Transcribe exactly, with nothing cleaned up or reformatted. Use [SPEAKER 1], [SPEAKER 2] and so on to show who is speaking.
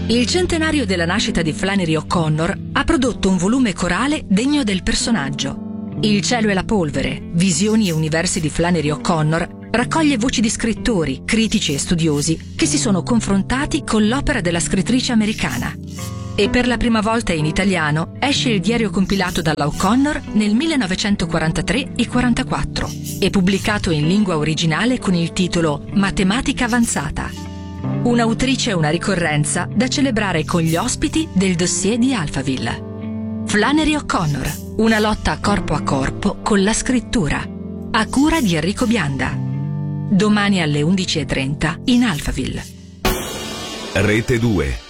[SPEAKER 1] Il centenario della nascita di Flannery O'Connor ha prodotto un volume corale degno del personaggio. Il cielo e la polvere, visioni e universi di Flannery O'Connor raccoglie voci di scrittori, critici e studiosi che si sono confrontati con l'opera della scrittrice americana. E per la prima volta in italiano esce il diario compilato dalla O'Connor nel millenovecentoquarantatré e quarantaquattro e pubblicato in lingua originale con il titolo Matematica avanzata. Un'autrice e una ricorrenza da celebrare con gli ospiti del dossier di Alphaville. Flannery O'Connor, una lotta corpo a corpo con la scrittura, a cura di Enrico Bianda. Domani alle undici e trenta in Alphaville.
[SPEAKER 2] Rete due.